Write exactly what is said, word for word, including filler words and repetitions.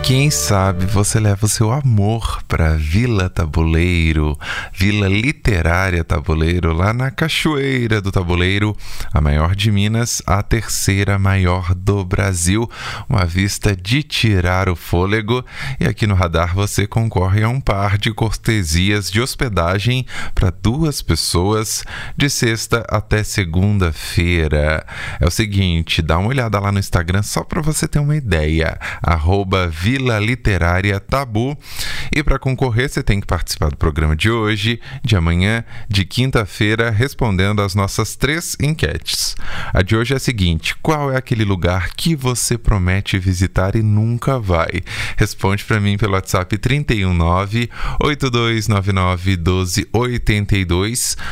Quem sabe você leva o seu amor para Vila Tabuleiro, Vila Literária Tabuleiro, lá na Cachoeira do Tabuleiro, a maior de Minas, a terceira maior do Brasil. Uma vista de tirar o fôlego. E aqui no Radar você concorre a um par de cortesias de hospedagem para duas pessoas de sexta até segunda-feira. É o seguinte, dá uma olhada lá no Instagram só para você ter uma ideia, arroba Vila Literária Tabu. E para concorrer você tem que participar do programa de hoje, de amanhã, de quinta-feira, respondendo às nossas três enquetes. A de hoje é a seguinte: qual é aquele lugar que você promete visitar e nunca vai? Responde para mim pelo WhatsApp trinta e um nove, oito dois nove nove, um dois oito dois.